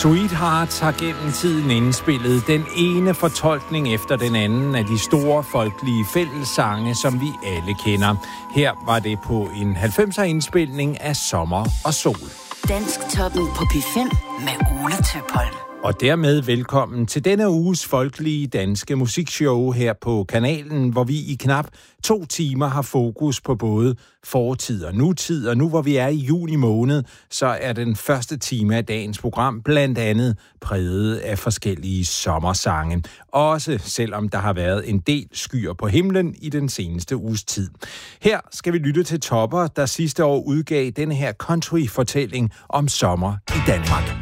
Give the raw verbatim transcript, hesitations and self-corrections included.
Sweethearts har gennem tiden indspillet den ene fortolkning efter den anden af de store folkelige fællessange, som vi alle kender. Her var det på en halvfemser indspilning af Sommer og Sol. Dansktoppen på P fem med Ole Tøpholm. Og dermed velkommen til denne uges folkelige danske musikshow her på kanalen, hvor vi i knap to timer har fokus på både fortid og nutid. Og nu hvor vi er i juni måned, så er den første time af dagens program blandt andet præget af forskellige sommersange. Også selvom der har været en del skyer på himlen i den seneste uges tid. Her skal vi lytte til Topper, der sidste år udgav denne her country-fortælling om sommer i Danmark.